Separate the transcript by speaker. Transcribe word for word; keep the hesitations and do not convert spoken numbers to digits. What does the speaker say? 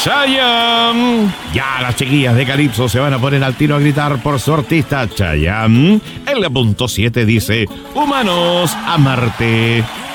Speaker 1: Chayanne. Ya las chiquillas de Calypso se van a poner al tiro a gritar por su artista Chayanne. En la punto siete dice: Humanos a Marte.